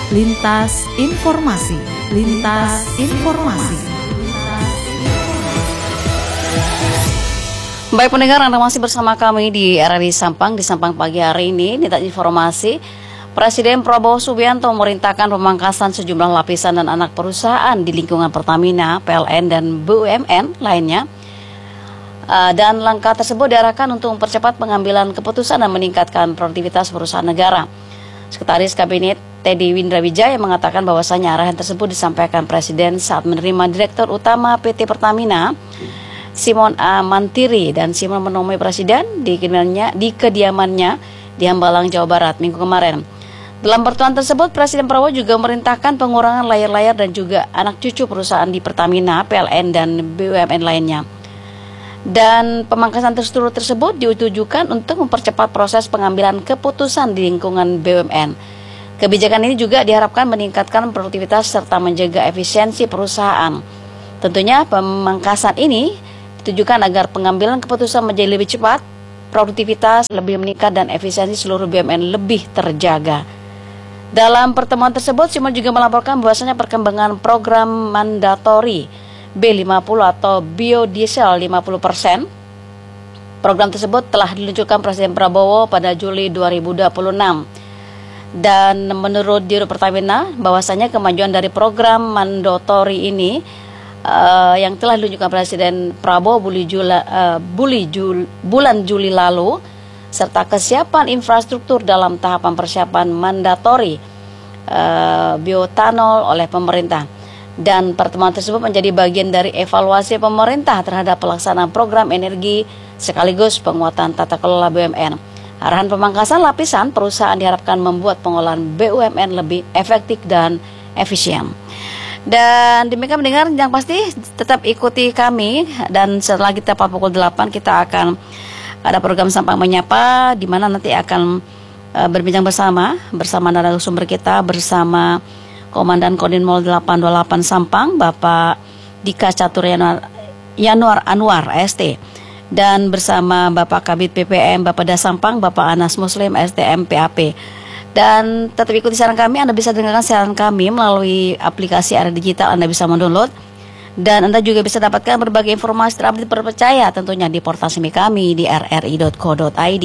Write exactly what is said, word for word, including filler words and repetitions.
Lintas Informasi. Lintas Informasi. Baik pendengar, Anda masih bersama kami di R R I Sampang. Di Sampang pagi hari ini, Lintas Informasi. Presiden Prabowo Subianto memerintahkan pemangkasan sejumlah lapisan dan anak perusahaan di lingkungan Pertamina, P L N, dan B U M N lainnya. Uh, dan langkah tersebut diarahkan untuk mempercepat pengambilan keputusan dan meningkatkan produktivitas perusahaan negara. Sekretaris Kabinet Teddy Windrawijaya mengatakan bahwasanya arahan tersebut disampaikan Presiden saat menerima Direktur Utama P T Pertamina, Simon A. Mantiri, dan Simon menemui Presiden di kediamannya, di kediamannya di Hambalang, Jawa Barat minggu kemarin. Dalam pertemuan tersebut, Presiden Prabowo juga memerintahkan pengurangan layar-layar dan juga anak cucu perusahaan di Pertamina, P L N, dan B U M N lainnya. Dan pemangkasan terstruktur tersebut ditujukan untuk mempercepat proses pengambilan keputusan di lingkungan B U M N. Kebijakan ini juga diharapkan meningkatkan produktivitas serta menjaga efisiensi perusahaan. Tentunya pemangkasan ini ditujukan agar pengambilan keputusan menjadi lebih cepat, produktivitas lebih meningkat, dan efisiensi seluruh B U M N lebih terjaga. Dalam pertemuan tersebut, Simon juga melaporkan bahwasanya perkembangan program mandatori B lima puluh atau biodiesel lima puluh persen. Program tersebut telah diluncurkan Presiden Prabowo pada Juli dua ribu dua puluh enam. Dan menurut Dirut Pertamina, bahwasanya kemajuan dari program mandatori ini uh, yang telah diluncurkan Presiden Prabowo buli Jula, uh, buli Jul, bulan Juli lalu, serta kesiapan infrastruktur dalam tahapan persiapan mandatori uh, bioetanol oleh pemerintah. Dan pertemuan tersebut menjadi bagian dari evaluasi pemerintah terhadap pelaksanaan program energi sekaligus penguatan tata kelola B U M N. Arahan pemangkasan lapisan perusahaan diharapkan membuat pengolahan B U M N lebih efektif dan efisien. Dan demikian mendengar, yang pasti tetap ikuti kami, dan setelah kita pada pukul delapan kita akan ada program Sampang Menyapa, di mana nanti akan uh, berbincang bersama bersama narasumber kita, bersama Komandan Kodim delapan dua delapan Sampang, Bapak Dika Catur Yanuar Anwar, S T, dan bersama Bapak Kabid P P M, Bapak Dasampang, Bapak Anas Muslim, S T M P A P. Dan tetap ikuti saran kami, Anda bisa dengarkan siaran kami melalui aplikasi R R I Digital, Anda bisa mendownload. Dan Anda juga bisa dapatkan berbagai informasi terupdate terpercaya tentunya di portal resmi kami di r r i dot co dot i d.